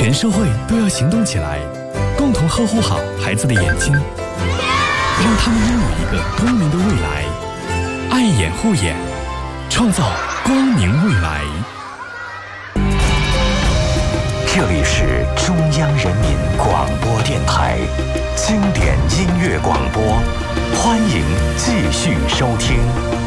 全社会都要行动起来，共同呵护好孩子的眼睛，让他们拥有一个光明的未来。爱眼护眼，创造光明未来。 这里是中央人民广播电台经典音乐广播，欢迎继续收听。